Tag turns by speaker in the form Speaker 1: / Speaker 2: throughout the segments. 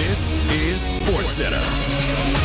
Speaker 1: This is SportsCenter.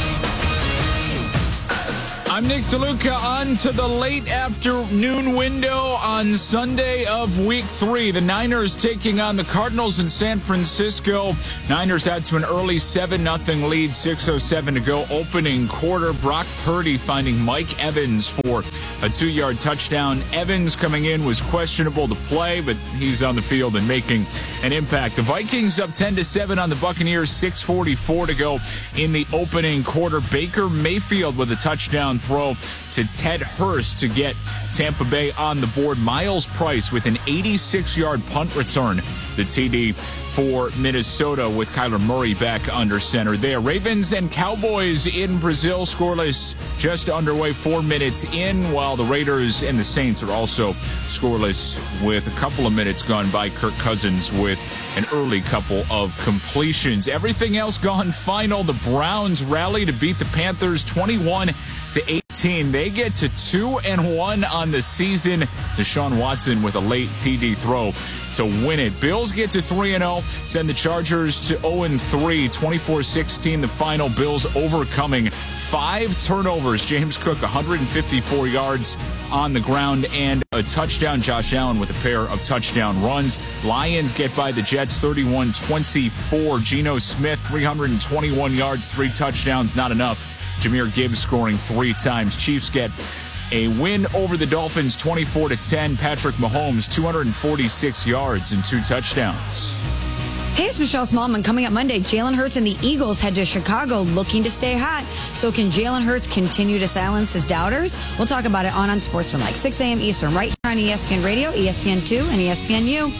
Speaker 2: I'm Nick DeLuca on to the late afternoon window on Sunday of Week 3. The Niners taking on the Cardinals in San Francisco. Niners out to an early 7-0 lead, 6:07 to go. Opening quarter, Brock Purdy finding Mike Evans for a 2-yard touchdown. Evans coming in was questionable to play, but he's on the field and making an impact. The Vikings up 10-7 on the Buccaneers, 6:44 to go in the opening quarter. Baker Mayfield with a touchdown throw to Ted Hurst to get Tampa Bay on the board. Miles Price with an 86-yard punt return, the TD for Minnesota with Kyler Murray back under center there. Ravens and Cowboys in Brazil, scoreless just underway, 4 minutes in, while the Raiders and the Saints are also scoreless with a couple of minutes gone by. Kirk Cousins with an early couple of completions. Everything else gone final. The Browns rally to beat the Panthers 21-18. They get to 2-1 on the season. Deshaun Watson with a late TD throw to win it. Bills get to 3-0, send the Chargers to 0-3, 24-16 the final. Bills overcoming 5 turnovers. James Cook 154 yards on the ground and a touchdown. Josh Allen with a pair of touchdown runs. Lions get by the Jets 31-24. Geno Smith 321 yards, 3 touchdowns, not enough. Jahmyr Gibbs scoring 3 times. Chiefs get a win over the Dolphins 24-10. Patrick Mahomes 246 yards and 2 touchdowns.
Speaker 3: Hey, it's Michelle Smallman. Coming up Monday, Jalen Hurts and the Eagles head to Chicago looking to stay hot. So can Jalen Hurts continue to silence his doubters? We'll talk about it on Sportsmanlike, 6 a.m. Eastern, right here on ESPN Radio, ESPN2, and ESPNU.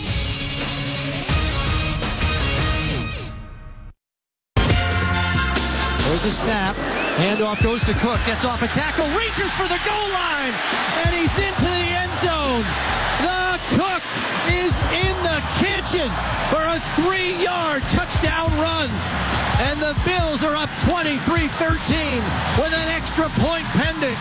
Speaker 4: There's the snap. Handoff goes to Cook. Gets off a tackle. Reaches for the goal line. And he's into the end zone. The Cook is in the kitchen for a 3-yard touchdown run. And the Bills are up 23-13 with an extra point pending.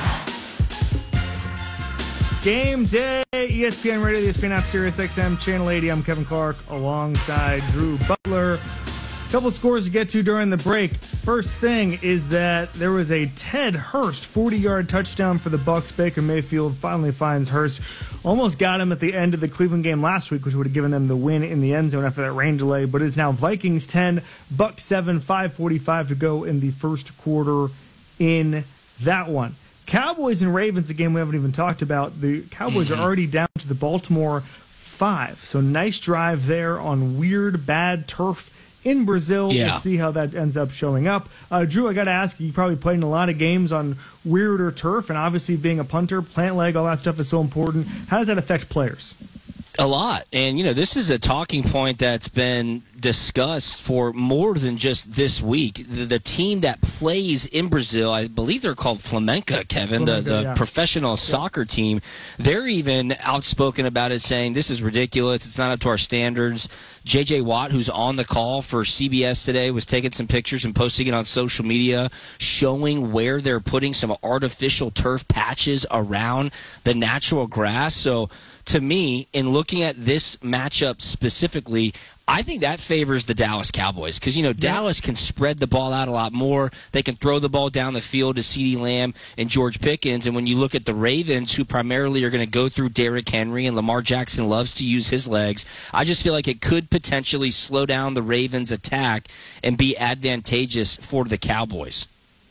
Speaker 5: Game day, ESPN Radio, ESPN app, Sirius XM, Channel 80. I'm Kevin Clark alongside Drew Butler. Couple scores to get to during the break. First thing is that there was a Ted Hurst 40-yard touchdown for the Bucs. Baker Mayfield finally finds Hurst. Almost got him at the end of the Cleveland game last week, which would have given them the win in the end zone after that rain delay. But it's now Vikings 10, Bucs 7, 5:45 to go in the first quarter in that one. Cowboys and Ravens, a game we haven't even talked about. The Cowboys are already down to the Baltimore 5. So nice drive there on weird, bad turf in Brazil.
Speaker 6: Yeah.
Speaker 5: We'll see how that ends up showing up. Drew, I got to ask you probably played in a lot of games on weirder turf, and obviously being a punter, plant leg, all that stuff is so important. How does that affect players?
Speaker 6: A lot. And, this is a talking point that's been discussed for more than just this week. The team that plays in Brazil, I believe they're called Flamengo, Kevin, the professional soccer team, they're even outspoken about it, saying this is ridiculous. It's not up to our standards. J.J. Watt, who's on the call for CBS today, was taking some pictures and posting it on social media, showing where they're putting some artificial turf patches around the natural grass. So, to me, in looking at this matchup specifically, I think that favors the Dallas Cowboys because, Dallas can spread the ball out a lot more. They can throw the ball down the field to CeeDee Lamb and George Pickens. And when you look at the Ravens, who primarily are going to go through Derrick Henry, and Lamar Jackson loves to use his legs, I just feel like it could potentially slow down the Ravens' attack and be advantageous for the Cowboys.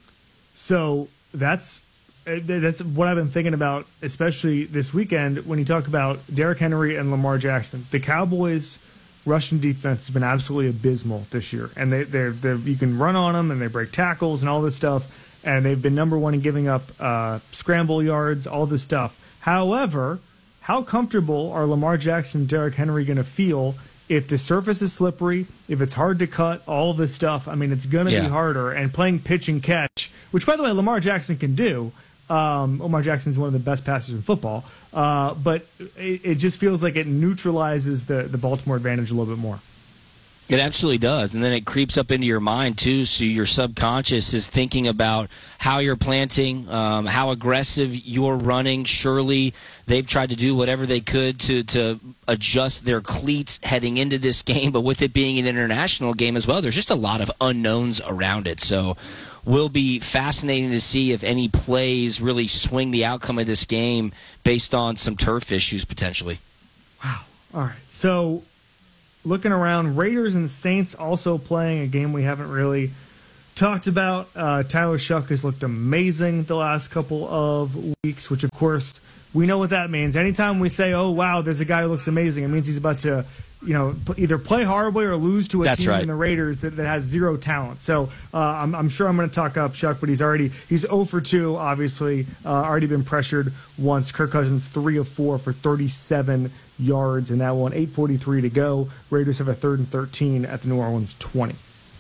Speaker 5: So that's what I've been thinking about, especially this weekend when you talk about Derrick Henry and Lamar Jackson. The Cowboys' rushing defense has been absolutely abysmal this year, and they're you can run on them and they break tackles and all this stuff, and they've been number one in giving up scramble yards, all this stuff. However, how comfortable are Lamar Jackson and Derrick Henry going to feel if the surface is slippery, if it's hard to cut, all this stuff? I mean, it's going to be harder. And playing pitch and catch, which, by the way, Lamar Jackson can do. Lamar Jackson's one of the best passers in football, but it just feels like it neutralizes the Baltimore advantage a little bit more.
Speaker 6: It absolutely does. And then it creeps up into your mind, too, so your subconscious is thinking about how you're planting, how aggressive you're running. Surely they've tried to do whatever they could to adjust their cleats heading into this game, but with it being an international game as well, there's just a lot of unknowns around it. So will be fascinating to see if any plays really swing the outcome of this game based on some turf issues potentially.
Speaker 5: Wow. All right. So looking around, Raiders and Saints also playing a game we haven't really talked about. Tyler Shuck has looked amazing the last couple of weeks, which, of course, we know what that means. Anytime we say, oh, wow, there's a guy who looks amazing, it means he's about to, either play horribly or lose to a team in the Raiders that has zero talent. So I'm sure I'm going to talk up Shuck, but he's 0 for 2, obviously, already been pressured once. Kirk Cousins 3 of 4 for 37 yards in that one. 8:43 to go. Raiders have a 3rd and 13 at the New Orleans 20.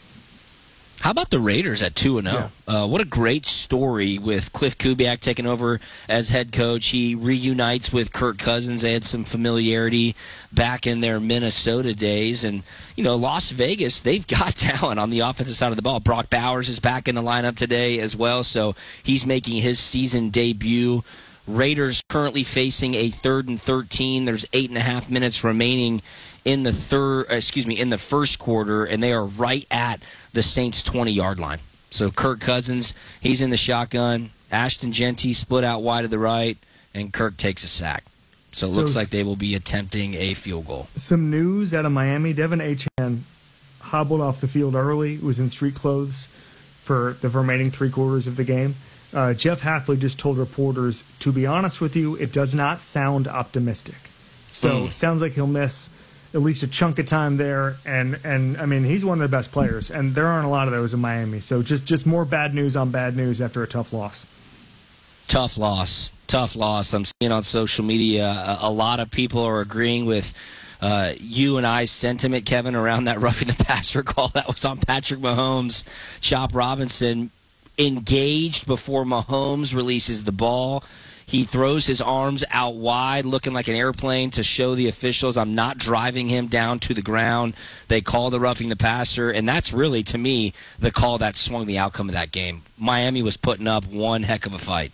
Speaker 6: How about the Raiders at 2-0?
Speaker 5: Yeah.
Speaker 6: What a great story with Cliff Kubiak taking over as head coach. He reunites with Kirk Cousins. They had some familiarity back in their Minnesota days. And, Las Vegas, they've got talent on the offensive side of the ball. Brock Bowers is back in the lineup today as well, so he's making his season debut. Raiders currently facing a 3rd and 13. There's 8.5 minutes remaining in the first quarter, and they are right at the Saints' 20-yard line. So Kirk Cousins, he's in the shotgun. Ashton Genty split out wide to the right, and Kirk takes a sack. So it looks like they will be attempting a field goal.
Speaker 5: Some news out of Miami. Devin Achane hobbled off the field early, was in street clothes for the remaining 3 quarters of the game. Jeff Hafley just told reporters, to be honest with you, it does not sound optimistic. So it sounds like he'll miss at least a chunk of time there. And I mean, he's one of the best players, and there aren't a lot of those in Miami. So just more bad news on bad news after a tough loss.
Speaker 6: Tough loss. I'm seeing on social media a lot of people are agreeing with you and I's sentiment, Kevin, around that roughing the passer call that was on Patrick Mahomes. Chop Robinson engaged before Mahomes releases the ball. He throws his arms out wide, looking like an airplane, to show the officials I'm not driving him down to the ground. They call the roughing the passer, and that's really, to me, the call that swung the outcome of that game. Miami was putting up one heck of a fight.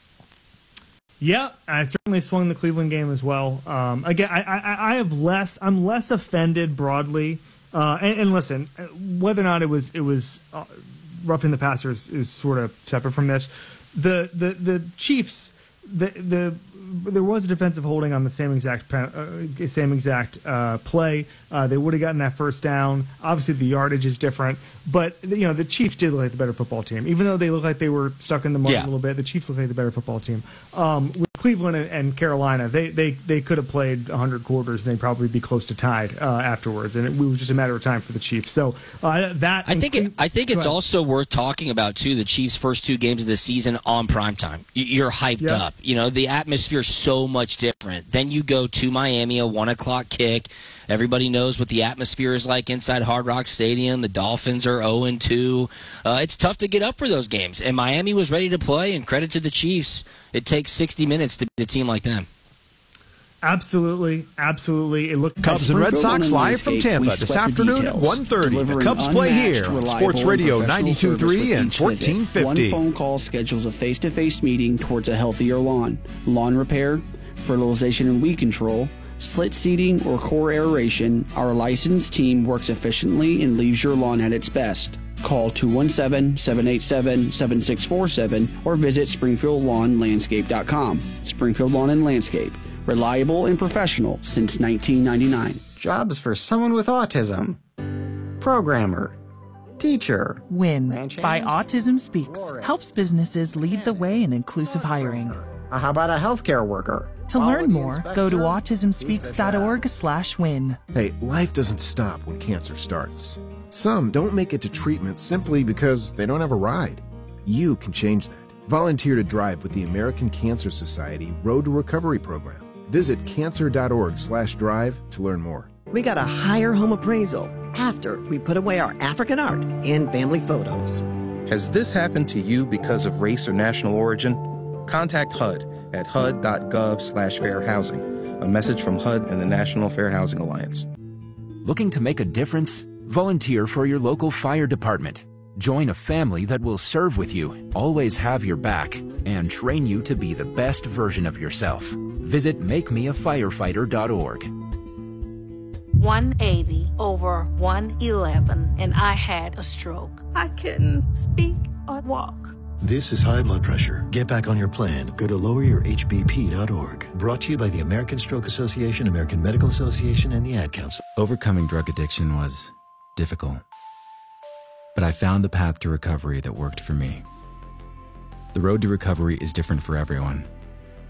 Speaker 5: Yeah, I certainly swung the Cleveland game as well. Again, I'm less offended broadly. And listen, whether or not it was roughing the passer is sort of separate from this. The Chiefs, there was a defensive holding on the same exact play. They would have gotten that first down. Obviously, the yardage is different, but the Chiefs did look like the better football team, even though they looked like they were stuck in the mud a little bit. The Chiefs looked like the better football team. With Cleveland and Carolina, they could have played 100 quarters and they'd probably be close to tied afterwards, and it was just a matter of time for the Chiefs. So I think
Speaker 6: it's also worth talking about too. The Chiefs' first 2 games of the season on primetime. You're hyped up. The atmosphere is so much different. Then you go to Miami, a 1:00 kick. Everybody knows what the atmosphere is like inside Hard Rock Stadium. The Dolphins are 0-2. It's tough to get up for those games. And Miami was ready to play, and credit to the Chiefs. It takes 60 minutes to beat a team like them.
Speaker 5: Absolutely. It looked
Speaker 1: Cubs and Red Sox live from Tampa this afternoon at 1:30. The Cubs play here on Sports Radio 92.3 and 1450.
Speaker 7: One phone call schedules a face-to-face meeting towards a healthier lawn. Lawn repair, fertilization and weed control, slit seeding, or core aeration, our licensed team works efficiently and leaves your lawn at its best. Call 217-787-7647 or visit SpringfieldLawnLandscape.com. Springfield Lawn and Landscape. Reliable and professional since 1999.
Speaker 8: Jobs for someone with autism. Programmer. Teacher.
Speaker 9: WIN by Autism Speaks helps businesses lead the way in inclusive hiring.
Speaker 8: How about a healthcare worker?
Speaker 9: To learn more, go to autismspeaks.org/win.
Speaker 10: Hey, life doesn't stop when cancer starts. Some don't make it to treatment simply because they don't have a ride. You can change that. Volunteer to drive with the American Cancer Society Road to Recovery program. Visit cancer.org/drive to learn more.
Speaker 11: We got a higher home appraisal after we put away our African art and family photos.
Speaker 12: Has this happened to you because of race or national origin? Contact HUD at hud.gov/fair housing. A message from HUD and the National Fair Housing Alliance.
Speaker 13: Looking to make a difference? Volunteer for your local fire department. Join a family that will serve with you, always have your back, and train you to be the best version of yourself. Visit makemeafirefighter.org.
Speaker 14: 180 over 111, and I had a stroke. I couldn't speak or walk.
Speaker 15: This is high blood pressure. Get back on your plan. Go to loweryourhbp.org. Brought to you by the American Stroke Association, American Medical Association, and the Ad Council.
Speaker 16: Overcoming drug addiction was difficult, but I found the path to recovery that worked for me. The road to recovery is different for everyone,